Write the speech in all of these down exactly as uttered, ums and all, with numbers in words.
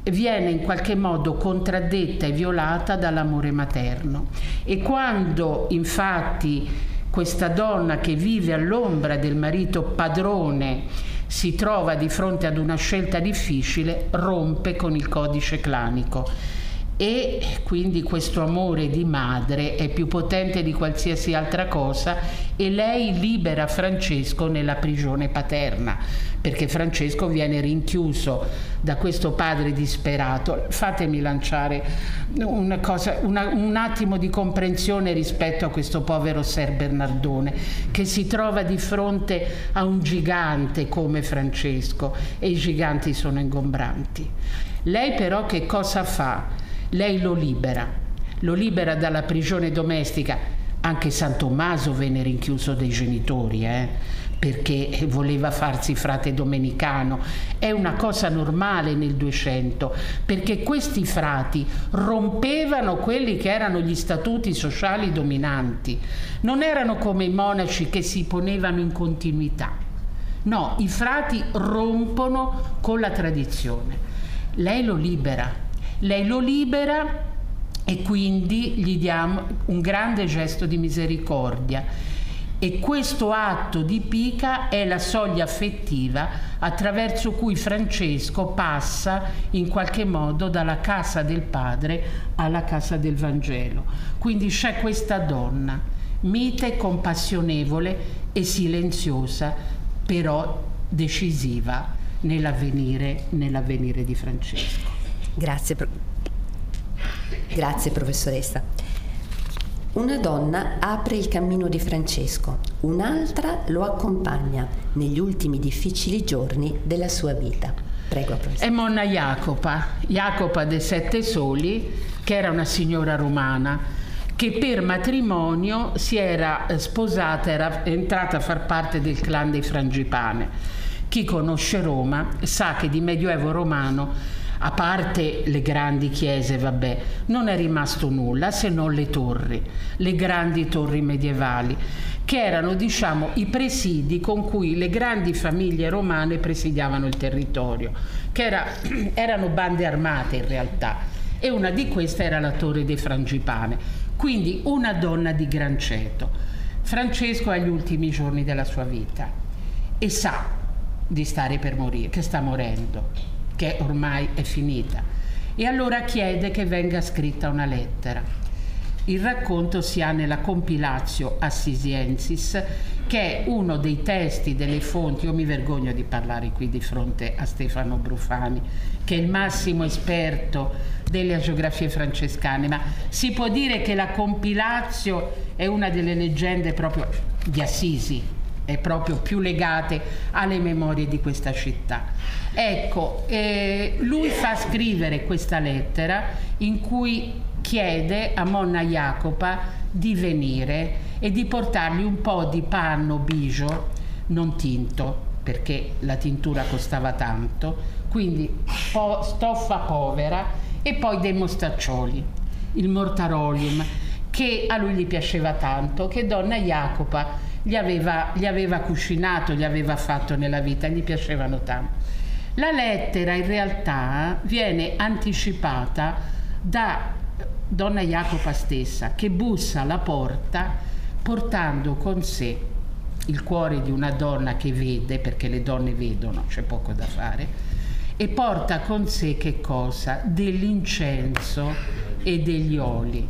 viene in qualche modo contraddetta e violata dall'amore materno. E quando infatti questa donna che vive all'ombra del marito padrone si trova di fronte ad una scelta difficile, rompe con il codice clanico. E quindi questo amore di madre è più potente di qualsiasi altra cosa, e lei libera Francesco nella prigione paterna, perché Francesco viene rinchiuso da questo padre disperato. Fatemi lanciare una cosa, una, un attimo di comprensione rispetto a questo povero Ser Bernardone, che si trova di fronte a un gigante come Francesco, e i giganti sono ingombranti. Lei però che cosa fa? Lei lo libera, lo libera dalla prigione domestica. Anche San Tommaso venne rinchiuso dai genitori, eh, perché voleva farsi frate domenicano. È una cosa normale nel duecento, perché questi frati rompevano quelli che erano gli statuti sociali dominanti. Non erano come i monaci che si ponevano in continuità. No, i frati rompono con la tradizione. Lei lo libera. Lei lo libera e quindi gli diamo un grande gesto di misericordia, e questo atto di Pica è la soglia affettiva attraverso cui Francesco passa in qualche modo dalla casa del padre alla casa del Vangelo. Quindi c'è questa donna mite, compassionevole e silenziosa, però decisiva nell'avvenire, nell'avvenire di Francesco. Grazie, grazie professoressa. Una donna apre il cammino di Francesco, un'altra lo accompagna negli ultimi difficili giorni della sua vita. Prego, professoressa. È Monna Jacopa, Jacopa dei Sette Soli, che era una signora romana, che per matrimonio si era sposata, era entrata a far parte del clan dei Frangipane. Chi conosce Roma sa che di Medioevo romano, a parte le grandi chiese, vabbè, non è rimasto nulla se non le torri, le grandi torri medievali, che erano, diciamo, i presidi con cui le grandi famiglie romane presidiavano il territorio, che era, erano bande armate in realtà, e una di queste era la torre dei Frangipane, quindi una donna di gran ceto. Francesco è agli ultimi giorni della sua vita e sa di stare per morire, che sta morendo, che ormai è finita, e allora chiede che venga scritta una lettera. Il racconto si ha nella Compilatio Assisiensis, che è uno dei testi delle fonti. Io mi vergogno di parlare qui di fronte a Stefano Brufani, che è il massimo esperto delle agiografie francescane, ma si può dire che la Compilatio è una delle leggende proprio di Assisi, è proprio più legate alle memorie di questa città. Ecco, eh, lui fa scrivere questa lettera in cui chiede a Monna Jacopa di venire e di portargli un po' di panno bigio non tinto, perché la tintura costava tanto, quindi po- stoffa povera, e poi dei mostaccioli, il mortarolium, che a lui gli piaceva tanto, che Donna Jacopa Gli aveva, gli aveva cucinato, gli aveva fatto nella vita, gli piacevano tanto. La lettera in realtà viene anticipata da Donna Jacopa stessa, che bussa alla porta portando con sé il cuore di una donna che vede, perché le donne vedono, c'è poco da fare, e porta con sé che cosa? Dell'incenso e degli oli.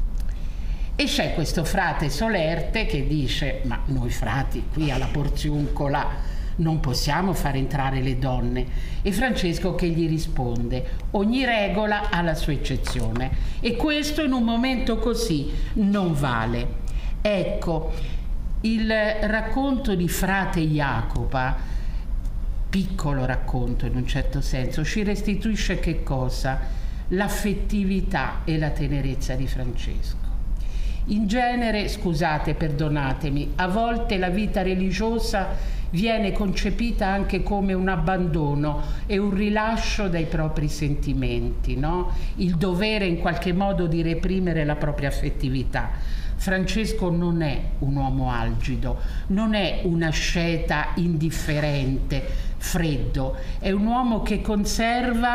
E c'è questo frate Solerte che dice: ma noi frati qui alla Porziuncola non possiamo far entrare le donne. E Francesco che gli risponde: ogni regola ha la sua eccezione, e questo in un momento così non vale. Ecco, il racconto di frate Jacopa, piccolo racconto in un certo senso, ci restituisce che cosa? L'affettività e la tenerezza di Francesco. In genere, scusate, perdonatemi, a volte la vita religiosa viene concepita anche come un abbandono e un rilascio dai propri sentimenti, no? Il dovere in qualche modo di reprimere la propria affettività. Francesco non è un uomo algido, non è un asceta indifferente, freddo, è un uomo che conserva